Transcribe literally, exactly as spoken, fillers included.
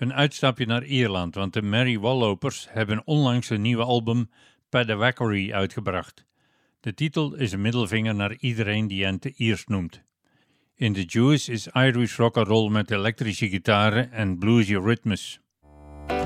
Een uitstapje naar Ierland, want de Merry Wallopers hebben onlangs een nieuwe album Padawackery uitgebracht. De titel is een middelvinger naar iedereen die hen te Iers noemt. In The Juice is Irish rock'n'roll met elektrische gitaren en bluesy ritmes.